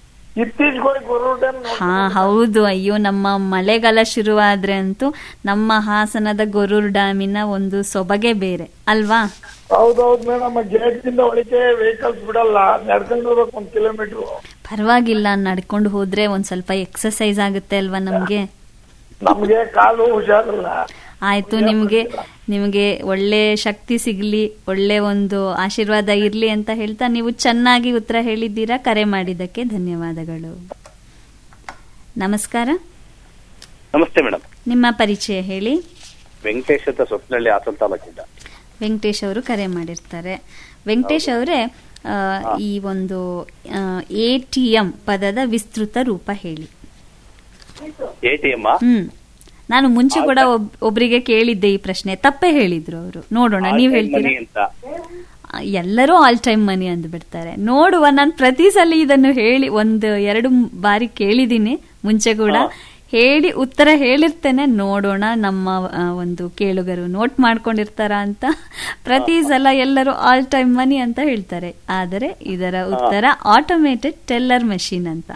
ಹಾ ಹೌದು. ಅಯ್ಯೋ, ನಮ್ಮ ಮಳೆಗಾಲ ಶುರುವಾದ್ರೆ ಅಂತೂ ನಮ್ಮ ಹಾಸನದ ಗೊರೂರು ಡ್ಯಾಮಿನ ಒಂದು ಸೊಬಗೆ ಬೇರೆ ಅಲ್ವಾ? ಹೌದೌದು ಮೇಡಮ್. ಗೇಟ್ನಿಂದ ಒಳಗೆ ವೆಹಿಕಲ್ಸ್ ಬಿಡಲ್ಲ, ನಡ್ಕೊಂಡು ಹೋಗ್ಬೇಕು 1 ಕಿಲೋಮೀಟರ್. ಪರವಾಗಿಲ್ಲ, ನಡ್ಕೊಂಡು ಹೋದ್ರೆ ಒಂದ್ ಸ್ವಲ್ಪ ಎಕ್ಸರ್ಸೈಸ್ ಆಗುತ್ತೆ ಅಲ್ವಾ ನಮ್ಗೆ? ನಮ್ಗೆ ಕಾಲು ಹುಷಾರಿಲ್ಲ. ಆಯ್ತು, ನಿಮ್ಗೆ ಒಳ್ಳೆ ಶಕ್ತಿ ಸಿಗ್ಲಿ, ಒಳ್ಳೆ ಒಂದು ಆಶೀರ್ವಾದ ಇರ್ಲಿ ಅಂತ ಹೇಳ್ತಾ ನೀವು ಚೆನ್ನಾಗಿ ಉತ್ತರ ಹೇಳಿದ್ದೀರಾ. ಕರೆ ಮಾಡಿದ್ದಕ್ಕೆ ಧನ್ಯವಾದಗಳು. ನಮಸ್ಕಾರ. ನಮಸ್ತೆ ಮೇಡಮ್. ನಿಮ್ಮ ಪರಿಚಯ ಹೇಳಿ. ವೆಂಕಟೇಶ್ ಅಂತ ಸ್ವಪ್ನಹಳ್ಳಿ, ಹಾಸನ ತಾಲೂಕಿಂದ. ವೆಂಕಟೇಶ್ ಅವರು ಕರೆ ಮಾಡಿರ್ತಾರೆ. ವೆಂಕಟೇಶ್ ಅವರೇ, ಈ ಒಂದು ATM ಪದದ ವಿಸ್ತೃತ ರೂಪ ಹೇಳಿ. ATM? ನಾನು ಮುಂಚೆ ಕೂಡ ಒಬ್ರಿಗೆ ಕೇಳಿದ್ದೆ ಈ ಪ್ರಶ್ನೆ, ತಪ್ಪೇ ಹೇಳಿದ್ರು ಅವರು. ನೋಡೋಣ, ನೀವ್ ಹೇಳ್ತೀರಾ? ಎಲ್ಲರೂ ಆಲ್ ಟೈಮ್ ಮನಿ ಅಂದ್ಬಿಡ್ತಾರೆ. ನೋಡುವ, ನಾನು ಪ್ರತಿ ಸಲ ಇದನ್ನು ಹೇಳಿ 1-2 ಬಾರಿ ಕೇಳಿದೀನಿ ಮುಂಚೆ ಕೂಡ. ಹೇಳಿ ಉತ್ತರ ಹೇಳಿರ್ತೇನೆ. ನೋಡೋಣ ನಮ್ಮ ಒಂದು ಕೇಳುಗರು ನೋಟ್ ಮಾಡ್ಕೊಂಡಿರ್ತಾರ ಅಂತ. ಪ್ರತಿ ಸಲ ಎಲ್ಲರೂ ಆಲ್ ಟೈಮ್ ಮನಿ ಅಂತ ಹೇಳ್ತಾರೆ. ಆದರೆ ಇದರ ಉತ್ತರ ಆಟೋಮೇಟೆಡ್ ಟೆಲ್ಲರ್ ಮೆಷಿನ್ ಅಂತ.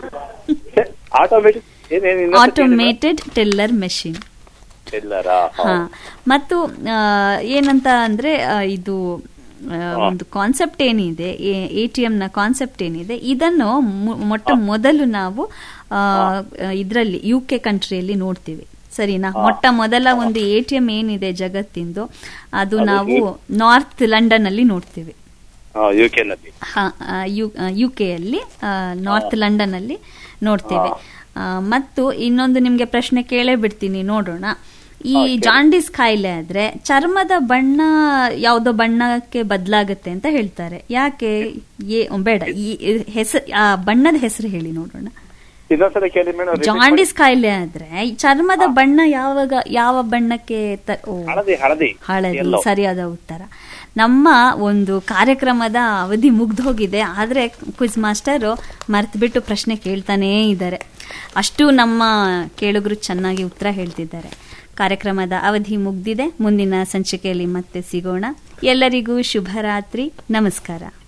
Automated teller machine. ಮತ್ತು ಏನಂತ ಅಂದ್ರೆ, ಇದು ಒಂದು ಕಾನ್ಸೆಪ್ಟ್ ಏನಿದೆ, ATM ನ ಕಾನ್ಸೆಪ್ಟ್ ಏನಿದೆ, ಇದನ್ನು ಮೊಟ್ಟ ಮೊದಲು ನಾವು ಇದರಲ್ಲಿ UK ಕಂಟ್ರಿಯಲ್ಲಿ ನೋಡ್ತೀವಿ. ಸರಿನಾ? ಮೊಟ್ಟ ಮೊದಲ ಒಂದು ATM ಏನಿದೆ ಜಗತ್ತಿಂದು, ಅದು ನಾವು ನಾರ್ತ್ ಲಂಡನ್ ಅಲ್ಲಿ ನೋಡ್ತೀವಿ. UK ಯಲ್ಲಿ ನಾರ್ತ್ ಲಂಡನ್ ಅಲ್ಲಿ ನೋಡ್ತೇವೆ. ಮತ್ತು ಇನ್ನೊಂದು ನಿಮ್ಗೆ ಪ್ರಶ್ನೆ ಕೇಳೇ ಬಿಡ್ತೀನಿ, ನೋಡೋಣ. ಈ ಜಾಂಡಿಸ್ ಕಾಯಿಲೆ ಆದ್ರೆ ಚರ್ಮದ ಬಣ್ಣ ಯಾವ್ದೋ ಬಣ್ಣಕ್ಕೆ ಬದಲಾಗುತ್ತೆ ಅಂತ ಹೇಳ್ತಾರೆ. ಯಾಕೆ? ಬೇಡ, ಈ ಹೆಸರು, ಆ ಬಣ್ಣದ ಹೆಸರು ಹೇಳಿ ನೋಡೋಣ. ಜಾಂಡಿಸ್ ಕಾಯಿಲೆ ಆದ್ರೆ ಚರ್ಮದ ಬಣ್ಣ ಯಾವ ಬಣ್ಣಕ್ಕೆ? ಹಳದಿ. ಸರಿಯಾದ ಉತ್ತರ. ನಮ್ಮ ಒಂದು ಕಾರ್ಯಕ್ರಮದ ಅವಧಿ ಮುಗ್ದು ಹೋಗಿದೆ. ಆದ್ರೆ ಕ್ವಿಜ್ ಮಾಸ್ಟರ್ ಮರ್ತ್ಬಿಟ್ಟು ಪ್ರಶ್ನೆ ಕೇಳ್ತಾನೇ ಇದ್ದಾರೆ. ಅಷ್ಟು ನಮ್ಮ ಕೇಳುಗರು ಚೆನ್ನಾಗಿ ಉತ್ತರ ಹೇಳ್ತಿದ್ದಾರೆ. ಕಾರ್ಯಕ್ರಮದ ಅವಧಿ ಮುಗ್ದಿದೆ. ಮುಂದಿನ ಸಂಚಿಕೆಯಲ್ಲಿ ಮತ್ತೆ ಸಿಗೋಣ. ಎಲ್ಲರಿಗೂ ಶುಭರಾತ್ರಿ. ನಮಸ್ಕಾರ.